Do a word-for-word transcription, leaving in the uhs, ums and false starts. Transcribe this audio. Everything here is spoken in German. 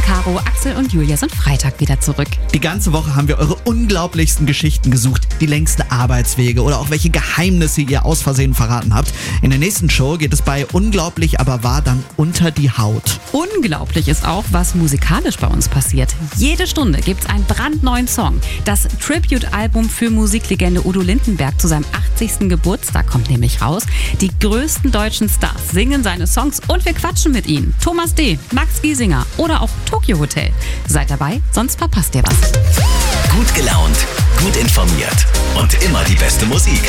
Caro, Axel und Julia sind Freitag wieder zurück. Die ganze Woche haben wir eure unglaublichsten Geschichten gesucht, die längsten Arbeitswege oder auch welche Geheimnisse ihr aus Versehen verraten habt. In der nächsten Show geht es bei Unglaublich aber wahr dann unter die Haut. Unglaublich ist auch, was musikalisch bei uns passiert. Jede Stunde gibt's einen brandneuen Song. Das Tribute-Album für Musiklegende Udo Lindenberg zu seinem achtzigsten Geburtstag kommt nämlich raus. Die größten deutschen Stars singen seine Songs und wir quatschen mit ihnen. Thomas D., Max Giesinger oder auch Tokyo Hotel. Seid dabei, sonst verpasst ihr was. Gut gelaunt, gut informiert und immer die beste Musik.